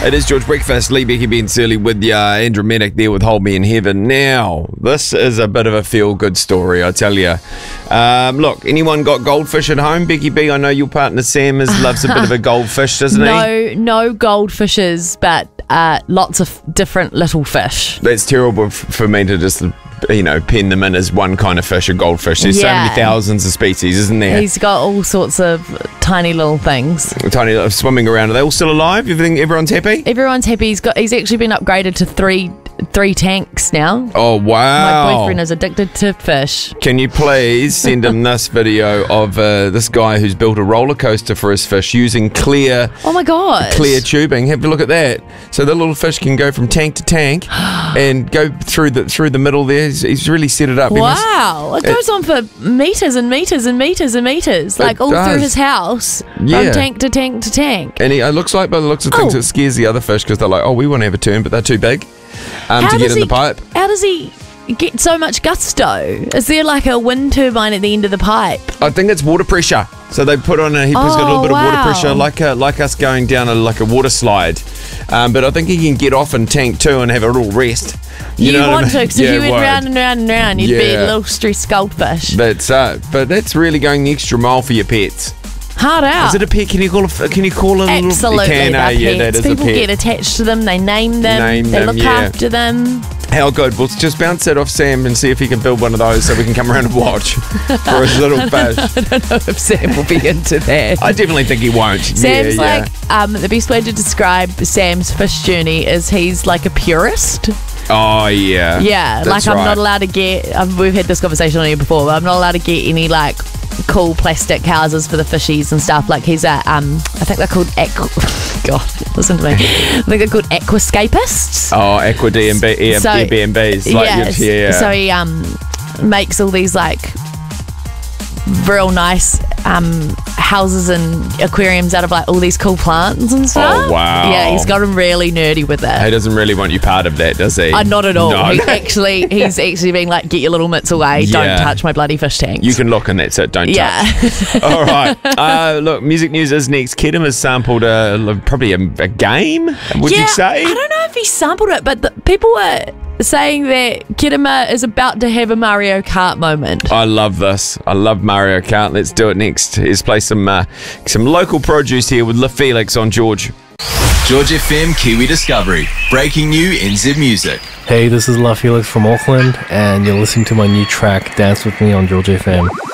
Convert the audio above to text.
It is George Breakfast, Lee, Becky, Ben Surly with you. Andrew Medic there with Hold Me in Heaven. Now, this is a bit of a feel-good story, I tell you. Look, anyone got goldfish at home? Becky B, I know your partner Sam loves a bit of a goldfish, doesn't he? No goldfishes, but lots of different little fish. That's terrible for me to just, pen them in as one kind of fish, a goldfish. There's so many thousands of species, isn't there? He's got all sorts of tiny little things. Tiny little swimming around. Are they all still alive? Everyone's happy? Everyone's happy. He's actually been upgraded to three tanks now. Oh, wow. My boyfriend is addicted to fish. Can you please send him this video of this guy who's built a roller coaster for his fish using clear tubing? Have a look at that. So the little fish can go from tank to tank and go through the middle there. He's really set it up. Wow. It goes on for meters and meters and meters and meters, like all through his house, from tank to tank to tank. And it looks like by the looks of things it scares the other fish because they're like, we want to have a turn, but they're too big to get in the pipe. How does he get so much gusto? Is there like a wind turbine at the end of the pipe? I think it's water pressure. So they put on he's got a little bit of water pressure, like us going down a water slide. But I think he can get off in tank 2 and have a little rest. You want to, because if you went round and round and round, you'd be a little stressed goldfish. But that's really going the extra mile for your pets. Hard out. Is it a pet? Can you call it? Absolutely, they're pets. That is People get attached to them. They name them. They look after them. How good? We'll just bounce that off Sam and see if he can build one of those so we can come around and watch for his little fish. I don't know if Sam will be into that. I definitely think he won't. Sam's the best way to describe Sam's fish journey is he's like a purist. Oh, yeah. Yeah, that's I'm not allowed to get, we've had this conversation on here before, but I'm not allowed to get any cool plastic houses for the fishies and stuff. Like he's I think they're called God, listen to me. I think they're called aquascapists. Oh, aqua Airbnbs. Yes. So he makes all these real nice houses and aquariums out of all these cool plants and stuff. Oh, wow. Yeah, he's gotten really nerdy with it. He doesn't really want you part of that, does he? Not at all. No. He's actually being like, get your little mitts away. Don't touch my bloody fish tanks. You can look and that's it. Don't touch. All right. Look, music news is next. Kedem has sampled probably a game, would you say? I don't know if he sampled it, but people were saying that Kedema is about to have a Mario Kart moment. I love this. I love Mario Kart. Let's do it next. Let's play some local produce here with La Felix on George. George FM Kiwi Discovery. Breaking new NZ music. Hey, this is La Felix from Auckland, and you're listening to my new track, Dance With Me on George FM.